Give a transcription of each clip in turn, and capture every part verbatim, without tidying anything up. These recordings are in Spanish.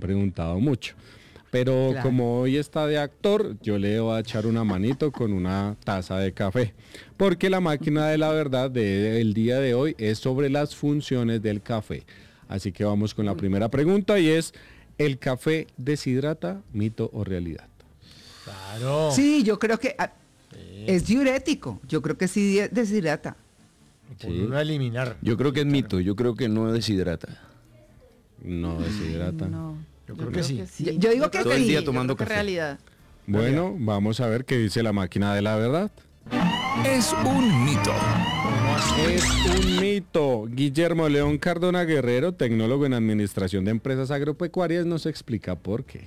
preguntado mucho. Pero Claro. como hoy está de actor, yo le voy a echar una manito con una taza de café. Porque la máquina de la verdad del día de hoy es sobre las funciones del café. Así que vamos con la primera pregunta y es, ¿el café deshidrata, mito o realidad? Claro. Sí, yo creo que ah, es diurético. Yo creo que sí di- deshidrata. Por uno a eliminar. Yo creo que es mito, yo creo que no deshidrata. No deshidrata. No, Yo creo que sí. Yo- yo digo que Todo el sí. día Yo tomando creo que café. realidad. Bueno, vamos a ver qué dice la máquina de la verdad. Es un mito. Es un mito. Guillermo León Cardona Guerrero, tecnólogo en Administración de Empresas Agropecuarias, nos explica por qué.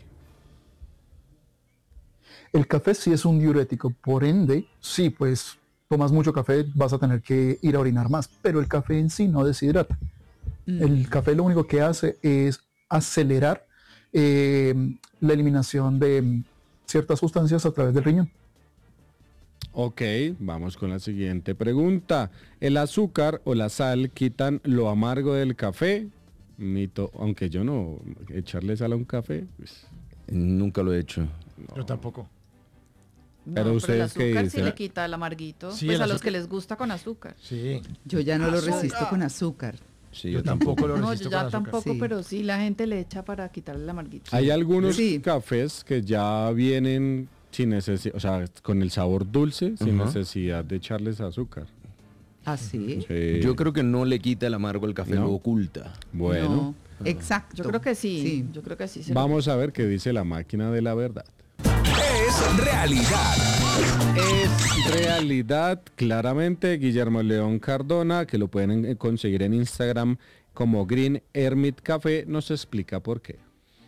El café sí es un diurético, por ende, sí, pues tomas mucho café, vas a tener que ir a orinar más, pero el café en sí no deshidrata. El café lo único que hace es acelerar eh, la eliminación de mm, ciertas sustancias a través del riñón. Ok, vamos con la siguiente pregunta. ¿El azúcar o la sal quitan lo amargo del café? Mito, aunque yo no, echarle sal a un café. Pues, Nunca lo he hecho. Yo tampoco. No, Pero el ustedes qué azúcar sí dicen. le quita el amarguito. Sí, pues el a los azúcar. que les gusta con azúcar. Sí. Yo ya no lo resisto con azúcar. Sí, Yo tampoco lo No, resisto yo ya con azúcar. tampoco, Sí. pero sí la gente le echa para quitarle el amarguito. Hay algunos Sí. cafés que ya vienen sin necesidad, o sea, con el sabor dulce, sin Ajá. necesidad de echarles azúcar. ¿Ah, sí? Sí. Yo creo que no le quita el amargo al café, No. lo oculta. Bueno, No, exacto. Yo creo que sí. Sí. Yo creo que sí. se lo- vamos a ver qué dice la máquina de la verdad. Es realidad. Es realidad, claramente, Guillermo León Cardona, que lo pueden eh, conseguir en Instagram como Green Hermit Café, nos explica por qué.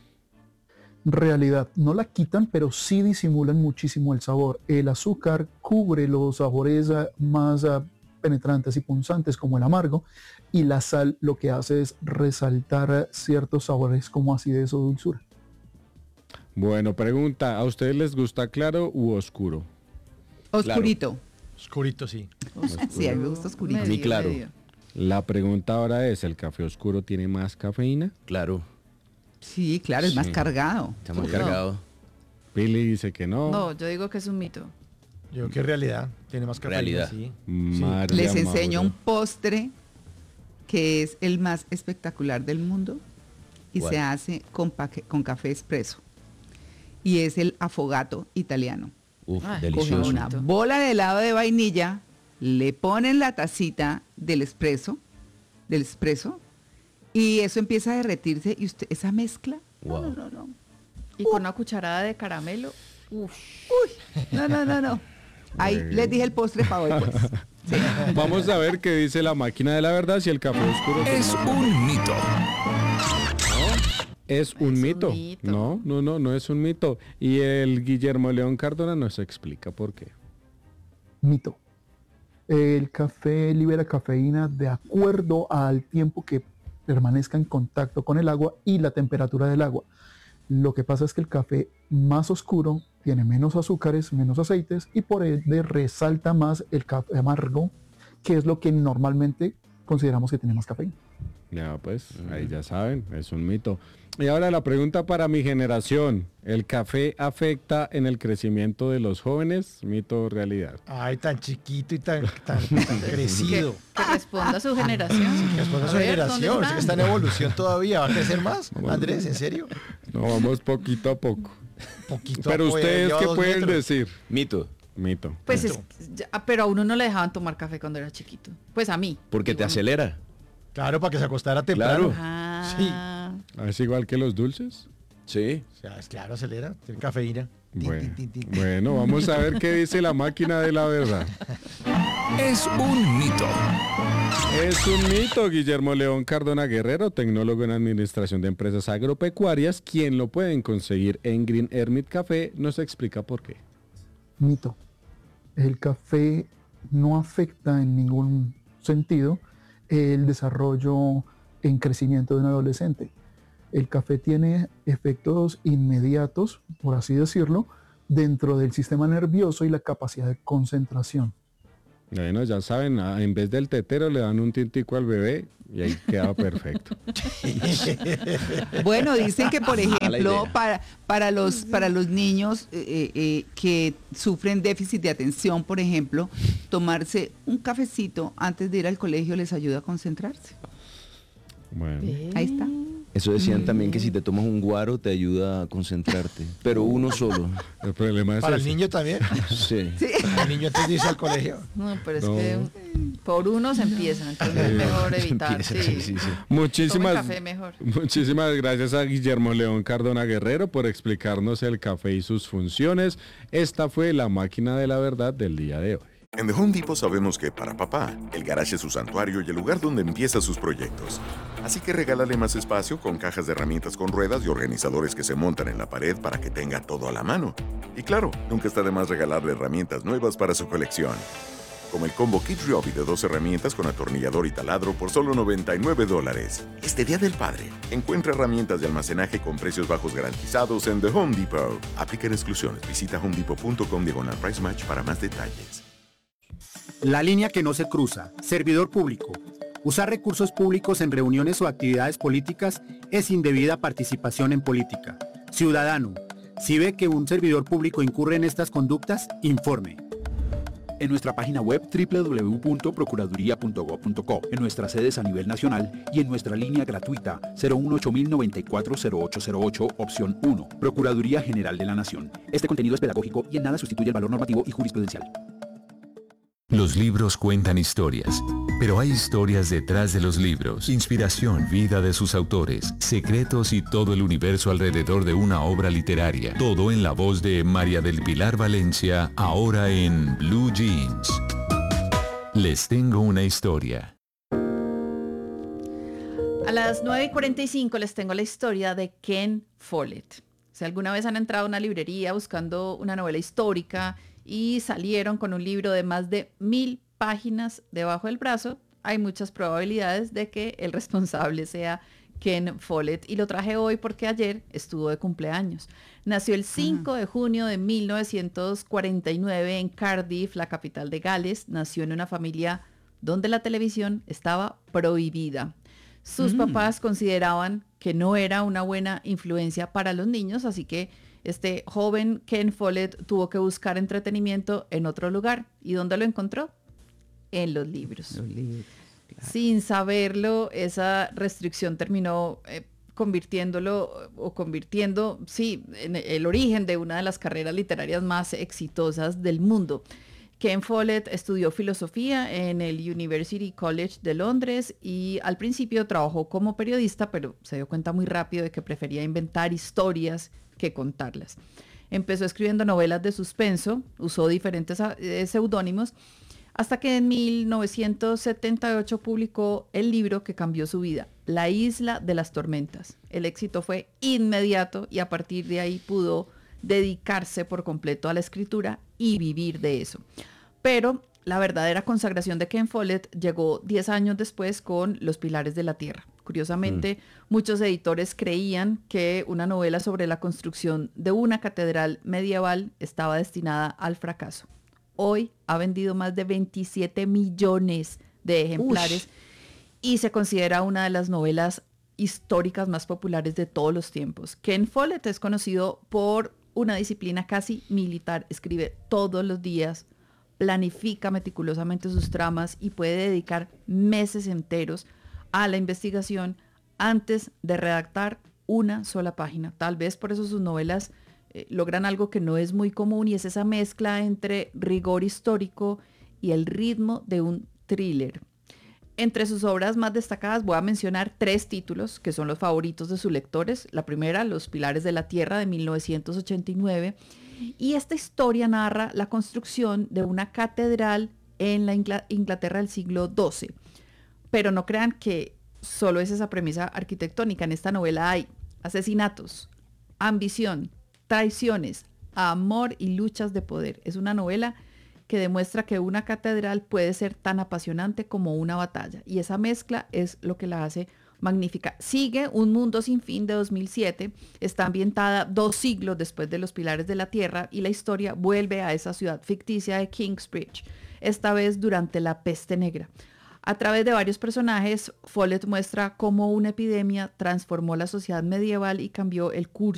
Realidad, no la quitan, pero sí disimulan muchísimo el sabor. El azúcar cubre los sabores ah, más ah, penetrantes y punzantes como el amargo, y la sal lo que hace es resaltar ah, ciertos sabores como acidez o dulzura. Bueno, pregunta, ¿a ustedes les gusta claro u oscuro? Oscurito. Oscurito, sí. Sí, a mí me gusta oscurito. A mí, claro. La pregunta ahora es, ¿el café oscuro tiene más cafeína? Claro, Sí, claro, es más Sí. cargado. está más No. cargado. Pili dice que no. No, yo digo que es un mito. Yo creo que realidad. Tiene más cafeína, Realidad. sí. María Les enseño Mauro. un postre que es el más espectacular del mundo y ¿Cuál? se hace con, paque- con café espresso. Y es el afogato italiano. Uf, Ay, Cogen delicioso. una bola de helado de vainilla, le ponen la tacita del espresso, del espresso, y eso empieza a derretirse y usted, esa mezcla, Wow. no, no, no, no. Y con una cucharada de caramelo. Uf. No, no, no, no. Ahí Bueno. les dije el postre para hoy, pues. Sí. Vamos a ver qué dice la máquina de la verdad si el café oscuro tiene Es más un mito. Es un un mito. mito. No, no, no, no es un mito. Y el Guillermo León Cardona nos explica por qué. Mito. El café libera cafeína de acuerdo al tiempo que permanezca en contacto con el agua y la temperatura del agua. Lo que pasa es que el café más oscuro tiene menos azúcares, menos aceites y por ende resalta más el café amargo, que es lo que normalmente consideramos que tiene más cafeína. Ya, pues, ahí ya saben, es un mito. Y ahora la pregunta para mi generación. ¿El café afecta en el crecimiento de los jóvenes? ¿Mito o realidad? Ay, tan chiquito y tan, tan, tan crecido. Que responda a su generación. Que responda a su A ver, ¿dónde generación. Es que está están? en evolución todavía. ¿Va a crecer más? Andrés, ¿en serio? No, vamos poquito a poco. Poquito. Pero apoya, ustedes, lleva ¿qué dos pueden metros. decir? Mito, Mito. Pues es, ya- pero a uno no le dejaban tomar café cuando era chiquito. Pues a mí. porque te Digo, acelera. Claro, para que se acostara temprano. Claro. Ah, ¿Es igual que los dulces? Sí. O sea, es claro, acelera. Tiene cafeína. Tin, Bueno, tin, tin, tin. bueno, vamos a ver qué dice la máquina de la verdad. Es un mito. Es un mito, Guillermo León Cardona Guerrero, tecnólogo en Administración de Empresas Agropecuarias, quien lo pueden conseguir en Green Hermit Café, nos explica por qué. Mito. El café no afecta en ningún sentido el desarrollo en crecimiento de un adolescente. El café tiene efectos inmediatos, por así decirlo, dentro del sistema nervioso y la capacidad de concentración. Bueno, ya saben, a- en vez del tetero le dan un tintico al bebé y ahí queda perfecto. Bueno, dicen que, por Mala ejemplo, idea. para, para, los, para los niños eh, eh, que sufren déficit de atención, por ejemplo, tomarse un cafecito antes de ir al colegio les ayuda a concentrarse. Bueno, Ahí está. Eso decían también que si te tomas un guaro te ayuda a concentrarte, pero uno solo. el problema es Para el ese. niño también. Sí. El niño antes de irse al colegio. No, pero es No. que por uno se empieza, entonces es mejor evitar. Empieza, Sí. sí, sí, sí. Muchísimas, Tome café mejor. muchísimas gracias a Guillermo León Cardona Guerrero por explicarnos el café y sus funciones. Esta fue la máquina de la verdad del día de hoy. En The Home Depot sabemos que para papá, el garage es su santuario y el lugar donde empieza sus proyectos. Así que regálale más espacio con cajas de herramientas con ruedas y organizadores que se montan en la pared para que tenga todo a la mano. Y claro, nunca está de más regalarle herramientas nuevas para su colección. Como el combo Kit Ryobi de dos herramientas con atornillador y taladro por solo noventa y nueve dólares. Este Día del Padre, encuentra herramientas de almacenaje con precios bajos garantizados en The Home Depot. Aplican exclusiones. Visita homedepot.com diagonal price match para más detalles. La línea que no se cruza. Servidor público. Usar recursos públicos en reuniones o actividades políticas es indebida participación en política. Ciudadano, si ve que un servidor público incurre en estas conductas, informe. En nuestra página web doble u doble u doble u punto procuraduría punto gob punto co, en nuestras sedes a nivel nacional y en nuestra línea gratuita cero uno ocho mil noventa y cuatro cero ocho cero ocho, opción uno, Procuraduría General de la Nación. Este contenido es pedagógico y en nada sustituye el valor normativo y jurisprudencial. Los libros cuentan historias, pero hay historias detrás de los libros, inspiración, vida de sus autores, secretos y todo el universo alrededor de una obra literaria. Todo en la voz de María del Pilar Valencia, ahora en Blue Jeans. Les tengo una historia. A las nueve y cuarenta y cinco les tengo la historia de Ken Follett. Si alguna vez han entrado a una librería buscando una novela histórica y salieron con un libro de más de mil páginas debajo del brazo, hay muchas probabilidades de que el responsable sea Ken Follett. Y lo traje hoy porque ayer estuvo de cumpleaños. Nació el cinco de junio de mil novecientos cuarenta y nueve en Cardiff, la capital de Gales. Nació en una familia donde la televisión estaba prohibida. Sus mm. papás consideraban que no era una buena influencia para los niños, así que este joven Ken Follett tuvo que buscar entretenimiento en otro lugar. ¿Y dónde lo encontró? En los libros. Los libros, claro. Sin saberlo, esa restricción terminó eh, convirtiéndolo o convirtiendo, sí, en el origen de una de las carreras literarias más exitosas del mundo. Ken Follett estudió filosofía en el University College de Londres y al principio trabajó como periodista, pero se dio cuenta muy rápido de que prefería inventar historias que contarlas. Empezó escribiendo novelas de suspenso, usó diferentes eh, seudónimos, hasta que en mil novecientos setenta y ocho publicó el libro que cambió su vida, La Isla de las Tormentas. El éxito fue inmediato y a partir de ahí pudo dedicarse por completo a la escritura y vivir de eso. Pero la verdadera consagración de Ken Follett llegó diez años después con Los Pilares de la Tierra. Curiosamente, mm. muchos editores creían que una novela sobre la construcción de una catedral medieval estaba destinada al fracaso. Hoy ha vendido más de veintisiete millones de ejemplares Ush. y se considera una de las novelas históricas más populares de todos los tiempos. Ken Follett es conocido por una disciplina casi militar. Escribe todos los días, planifica meticulosamente sus tramas y puede dedicar meses enteros a la investigación antes de redactar una sola página. Tal vez por eso sus novelas eh, logran algo que no es muy común y es esa mezcla entre rigor histórico y el ritmo de un thriller. Entre sus obras más destacadas voy a mencionar tres títulos que son los favoritos de sus lectores. La primera, Los Pilares de la Tierra, de mil novecientos ochenta y nueve. Y esta historia narra la construcción de una catedral en la Ingl- Inglaterra del siglo doce. Pero no crean que solo es esa premisa arquitectónica. En esta novela hay asesinatos, ambición, traiciones, amor y luchas de poder. Es una novela que demuestra que una catedral puede ser tan apasionante como una batalla. Y esa mezcla es lo que la hace magnífica. Sigue Un Mundo Sin Fin de dos mil siete. Está ambientada dos siglos después de Los Pilares de la Tierra y la historia vuelve a esa ciudad ficticia de Kingsbridge. esta vez durante la peste negra. A través de varios personajes, Follett muestra cómo una epidemia transformó la sociedad medieval y cambió el curso